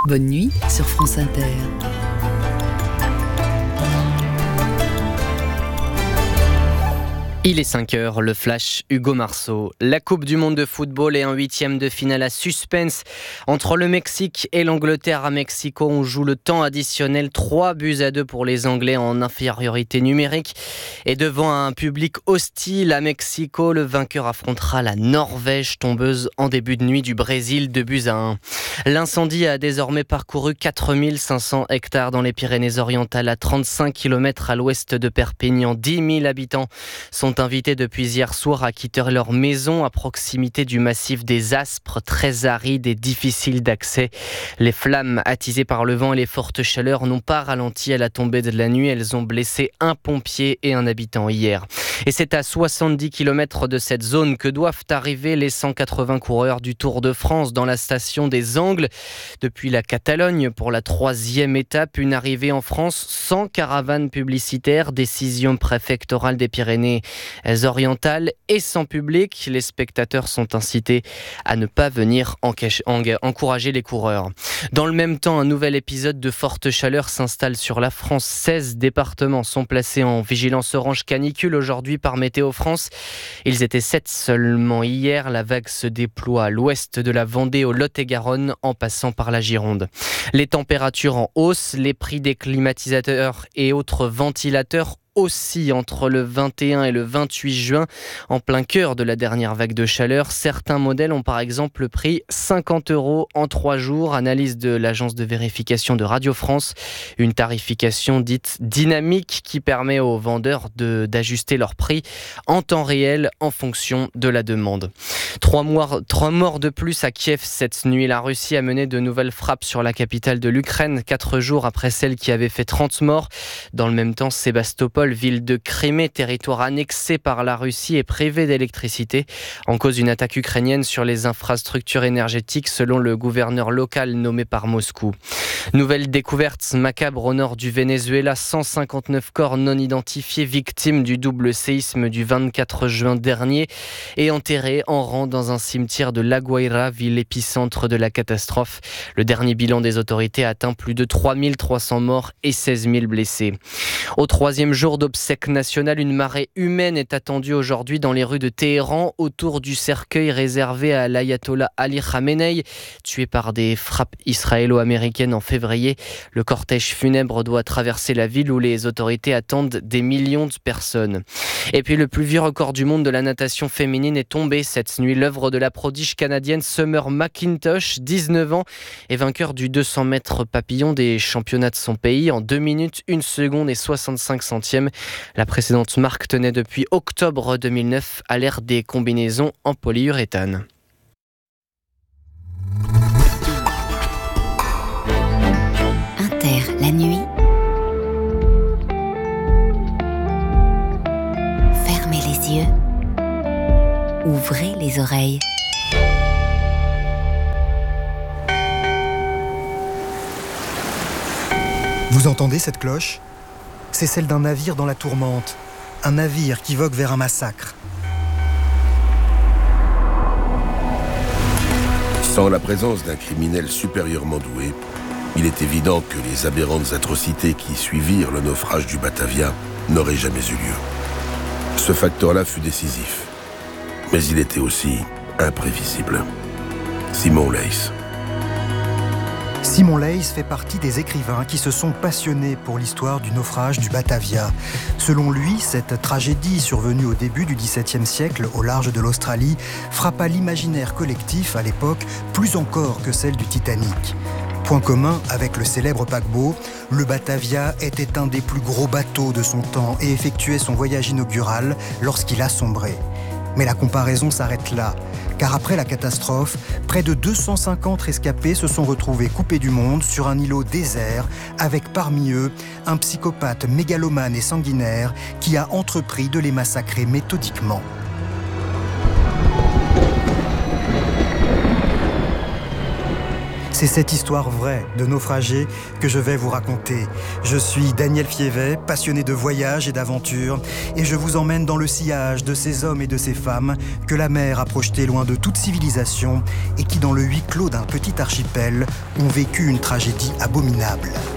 Bonne nuit sur France Inter. Il est 5h, le flash Hugo Marceau. La Coupe du Monde de football et un 8e de finale à suspense. Entre le Mexique et l'Angleterre à Mexico, on joue le temps additionnel. 3-2 pour les Anglais en infériorité numérique. Et devant un public hostile à Mexico, le vainqueur affrontera la Norvège, tombeuse en début de nuit du Brésil, 2-1. L'incendie a désormais parcouru 4500 hectares dans les Pyrénées-Orientales, à 35 km à l'ouest de Perpignan. 10 000 habitants sont invités depuis hier soir à quitter leur maison à proximité du massif des Aspres, très aride et difficile d'accès. Les flammes attisées par le vent et les fortes chaleurs n'ont pas ralenti à la tombée de la nuit. Elles ont blessé un pompier et un habitant hier. Et c'est à 70 km de cette zone que doivent arriver les 180 coureurs du Tour de France dans la station des Angles. Depuis la Catalogne pour la 3e étape, une arrivée en France sans caravane publicitaire, décision préfectorale des Pyrénées-Orientales et sans public. Les spectateurs sont incités à ne pas venir encourager les coureurs. Dans le même temps, un nouvel épisode de forte chaleur s'installe sur la France. 16 départements sont placés en vigilance orange canicule aujourd'hui par Météo France. Ils étaient 7 seulement hier. La vague se déploie à l'ouest de la Vendée, au Lot-et-Garonne, en passant par la Gironde. Les températures en hausse, les prix des climatisateurs et autres ventilateurs aussi entre le 21 et le 28 juin, en plein cœur de la dernière vague de chaleur. Certains modèles ont par exemple pris 50 € en 3 jours. Analyse de l'agence de vérification de Radio France. Une tarification dite dynamique qui permet aux vendeurs d'ajuster leur prix en temps réel en fonction de la demande. 3 morts de plus à Kiev cette nuit. La Russie a mené de nouvelles frappes sur la capitale de l'Ukraine, 4 jours après celle qui avait fait 30 morts. Dans le même temps, Sébastopol, ville de Crimée, territoire annexé par la Russie et privé d'électricité, en cause d'une attaque ukrainienne sur les infrastructures énergétiques, selon le gouverneur local nommé par Moscou. Nouvelle découverte macabre au nord du Venezuela, 159 corps non identifiés victimes du double séisme du 24 juin dernier et enterrés en rang dans un cimetière de La Guaira, ville épicentre de la catastrophe. Le dernier bilan des autorités atteint plus de 3300 morts et 16 000 blessés. Au 3e jour d'obsèques nationales, une marée humaine est attendue aujourd'hui dans les rues de Téhéran autour du cercueil réservé à l'ayatollah Ali Khamenei, tué par des frappes israélo-américaines en février. Le cortège funèbre doit traverser la ville où les autorités attendent des millions de personnes. Et puis le plus vieux record du monde de la natation féminine est tombé cette nuit. L'œuvre de la prodige canadienne Summer McIntosh, 19 ans, est vainqueur du 200 mètres papillon des championnats de son pays en 2 minutes, 1 seconde et 65 centièmes. La précédente marque tenait depuis octobre 2009 à l'ère des combinaisons en polyuréthane. Inter, la nuit. Fermez les yeux. Ouvrez les oreilles. Vous entendez cette cloche ? C'est celle d'un navire dans la tourmente. Un navire qui vogue vers un massacre. Sans la présence d'un criminel supérieurement doué, il est évident que les aberrantes atrocités qui suivirent le naufrage du Batavia n'auraient jamais eu lieu. Ce facteur-là fut décisif, mais il était aussi imprévisible. Simon Leys. Simon Leys fait partie des écrivains qui se sont passionnés pour l'histoire du naufrage du Batavia. Selon lui, cette tragédie survenue au début du XVIIe siècle au large de l'Australie frappa l'imaginaire collectif à l'époque plus encore que celle du Titanic. Point commun avec le célèbre paquebot, le Batavia était un des plus gros bateaux de son temps et effectuait son voyage inaugural lorsqu'il a sombré. Mais la comparaison s'arrête là, car après la catastrophe, près de 250 rescapés se sont retrouvés coupés du monde sur un îlot désert, avec parmi eux un psychopathe mégalomane et sanguinaire qui a entrepris de les massacrer méthodiquement. C'est cette histoire vraie de naufragés que je vais vous raconter. Je suis Daniel Fievet, passionné de voyage et d'aventure, et je vous emmène dans le sillage de ces hommes et de ces femmes que la mer a projetés loin de toute civilisation et qui, dans le huis clos d'un petit archipel, ont vécu une tragédie abominable.